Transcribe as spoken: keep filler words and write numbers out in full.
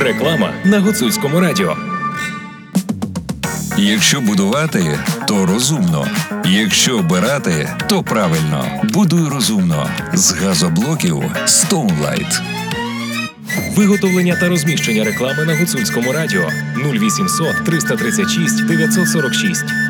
Реклама на Гуцульському радіо. Якщо будувати, то розумно. Якщо обирати, то правильно. Будуй розумно. З газоблоків Stoneline. Виготовлення та розміщення реклами на Гуцульському радіо нуль вісімсот триста тридцять шість дев'ятсот сорок шість.